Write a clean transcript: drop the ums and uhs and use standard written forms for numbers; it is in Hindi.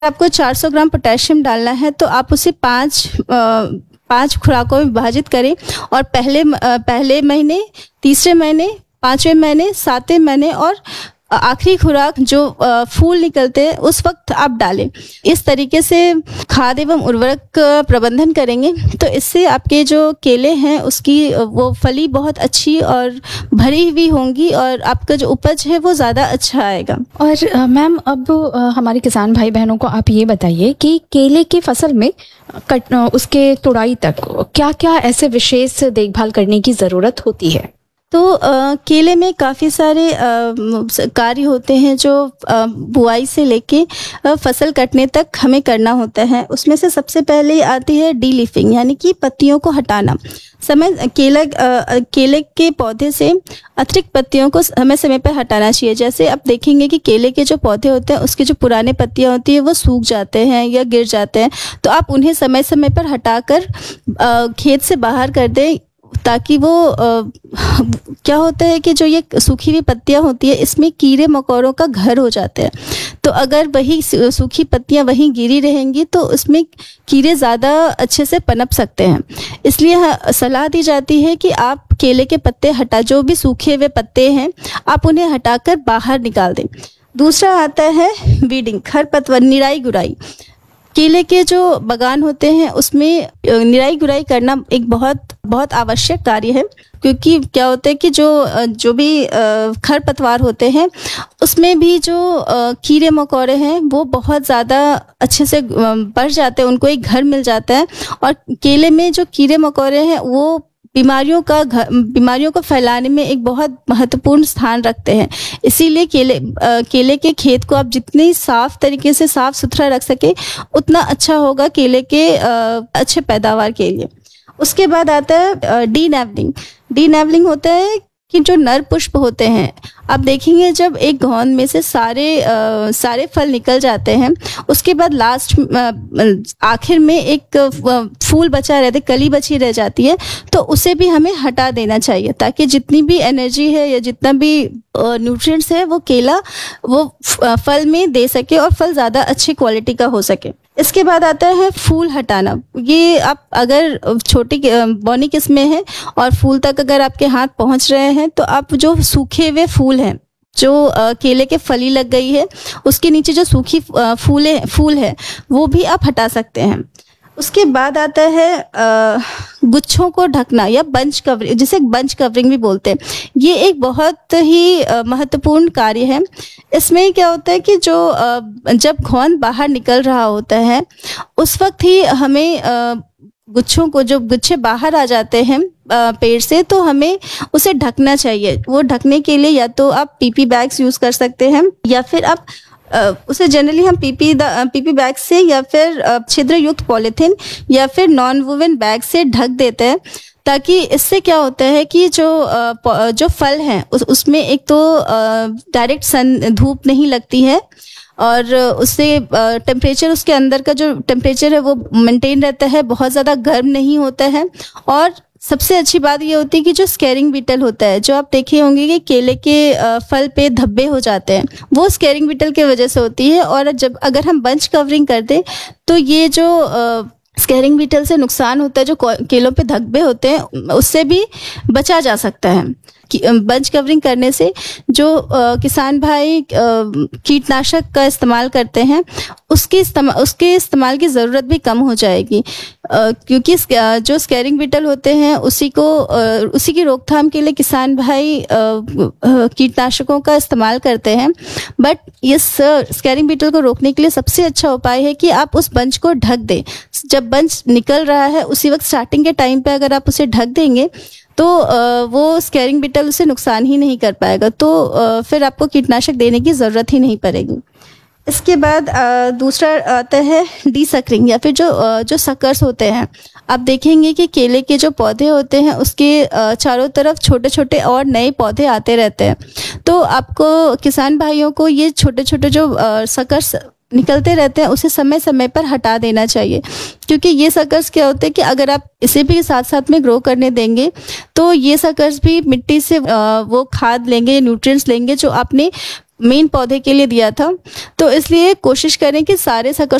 आपको 400 ग्राम पोटेशियम डालना है तो आप उसे 5 खुराकों में विभाजित करें और पहले महीने, तीसरे महीने, 5वें महीने, 7वें महीने और आखिरी खुराक जो फूल निकलते हैं उस वक्त आप डालें। इस तरीके से खाद एवं उर्वरक प्रबंधन करेंगे तो इससे आपके जो केले हैं उसकी वो फली बहुत अच्छी और भरी हुई होंगी और आपका जो उपज है वो ज़्यादा अच्छा आएगा। और मैम अब हमारे किसान भाई बहनों को आप ये बताइए कि केले की फसल में उसके तुड़ाई तक क्या क्या ऐसे विशेष देखभाल करने की ज़रूरत होती है? तो केले में काफ़ी सारे कार्य होते हैं जो बुआई से लेके फसल कटने तक हमें करना होता है। उसमें से सबसे पहले आती है डीलीफिंग, यानी कि पत्तियों को हटाना। केले के पौधे से अतिरिक्त पत्तियों को हमें समय पर हटाना चाहिए। जैसे आप देखेंगे कि केले के जो पौधे होते हैं उसके जो पुराने पत्तियां होती है वो सूख जाते हैं या गिर जाते हैं, तो आप उन्हें समय समय पर हटाकर खेत से बाहर कर दें, ताकि वो क्या होता है कि जो ये सूखी हुई पत्तियां होती है इसमें कीड़े मकोड़ों का घर हो जाते हैं। तो अगर वही सूखी पत्तियां वहीं गिरी रहेंगी तो उसमें कीड़े ज़्यादा अच्छे से पनप सकते हैं। इसलिए सलाह दी जाती है कि आप केले के पत्ते जो भी सूखे हुए पत्ते हैं आप उन्हें हटाकर बाहर निकाल दें। दूसरा आता है वीडिंग, खरपतवार, निराई गुड़ाई। केले के जो बागान होते हैं उसमें निराई गुड़ाई करना एक बहुत आवश्यक कार्य है, क्योंकि क्या होता है कि जो भी खरपतवार होते हैं उसमें भी जो कीड़े मकोड़े हैं वो बहुत ज़्यादा अच्छे से बढ़ जाते हैं, उनको एक घर मिल जाता है। और केले में जो कीड़े मकोड़े हैं वो बीमारियों को फैलाने में एक बहुत महत्वपूर्ण स्थान रखते हैं। इसीलिए केले के खेत को आप जितनी साफ तरीके से साफ सुथरा रख सके उतना अच्छा होगा केले के अच्छे पैदावार के लिए। उसके बाद आता है डीनेवलिंग होता है कि जो नर पुष्प होते हैं, आप देखेंगे जब एक घौन में से सारे फल निकल जाते हैं, उसके बाद आखिर में एक फूल बचा रहता है, कली बची रह जाती है, तो उसे भी हमें हटा देना चाहिए ताकि जितनी भी एनर्जी है या जितना भी न्यूट्रिएंट्स है वो केला वो फल में दे सके और फल ज़्यादा अच्छी क्वालिटी का हो सके। इसके बाद आता है फूल हटाना। ये आप अगर छोटी बौनी किस्में हैं और फूल तक अगर आपके हाथ पहुंच रहे हैं तो आप जो सूखे हुए फूल हैं, जो केले के फली लग गई है उसके नीचे जो सूखी फूल है वो भी आप हटा सकते हैं। उसके बाद आता है गुच्छों को ढकना या बंच कवरिंग, जिसे बंच कवरिंग भी बोलते हैं। ये एक बहुत ही महत्वपूर्ण कार्य है। इसमें क्या होता है कि जब घौन बाहर निकल रहा होता है उस वक्त ही हमें जो गुच्छे बाहर आ जाते हैं पेड़ से, तो हमें उसे ढकना चाहिए। वो ढकने के लिए या तो आप पीपी बैग्स यूज़ कर सकते हैं या फिर आप उसे जनरली हम पीपी बैग से या फिर छिद्र युक्त पॉलीथीन या फिर नॉन वुवन बैग से ढक देते हैं, ताकि इससे क्या होता है कि जो फल हैं उसमें एक तो डायरेक्ट धूप नहीं लगती है और उससे टेम्परेचर, उसके अंदर का जो टेम्परेचर है वो मेंटेन रहता है, बहुत ज़्यादा गर्म नहीं होता है। और सबसे अच्छी बात ये होती है कि जो स्केरिंग बीटल होता है, जो आप देखे होंगे कि केले के फल पे धब्बे हो जाते हैं, वो स्केरिंग बीटल की वजह से होती है। और अगर हम बंच कवरिंग कर दें तो ये जो स्केरिंग बीटल से नुकसान होता है, जो केलों पे धब्बे होते हैं, उससे भी बचा जा सकता है। बंच कवरिंग करने से जो किसान भाई कीटनाशक का इस्तेमाल करते हैं उसके इस्तेमाल की ज़रूरत भी कम हो जाएगी, क्योंकि जो स्केरिंग बीटल होते हैं उसी की रोकथाम के लिए किसान भाई कीटनाशकों का इस्तेमाल करते हैं। बट इस स्केरिंग बीटल को रोकने के लिए सबसे अच्छा उपाय है कि आप उस बंच को ढक दें। जब बंच निकल रहा है उसी वक्त स्टार्टिंग के टाइम पे अगर आप उसे ढक देंगे तो वो स्केरिंग बीटल उसे नुकसान ही नहीं कर पाएगा, तो फिर आपको कीटनाशक देने की ज़रूरत ही नहीं पड़ेगी। इसके बाद दूसरा आता है डीसकरिंग या फिर जो सकर्स होते हैं। आप देखेंगे कि केले के जो पौधे होते हैं उसके चारों तरफ छोटे छोटे और नए पौधे आते रहते हैं, तो आपको किसान भाइयों को ये छोटे छोटे जो सकर्स निकलते रहते हैं उसे समय समय पर हटा देना चाहिए, क्योंकि ये सकर्स क्या होते हैं कि अगर आप इसे भी साथ साथ में ग्रो करने देंगे तो ये सकर्स भी मिट्टी से वो खाद लेंगे, न्यूट्रिएंट्स लेंगे जो आपने मेन पौधे के लिए दिया था। तो इसलिए कोशिश करें कि सारे